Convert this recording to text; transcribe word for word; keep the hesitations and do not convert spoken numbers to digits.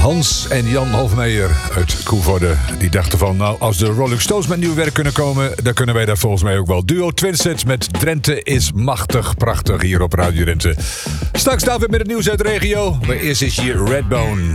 Hans en Jan Hofmeijer uit Koevoorde. Die dachten van, nou, als de Rolling Stones met nieuw werk kunnen komen, dan kunnen wij dat volgens mij ook wel. Duo Twinsets met Drenthe is machtig prachtig hier op Radio Drenthe. Straks David met het nieuws uit de regio. Maar eerst is hier Redbone.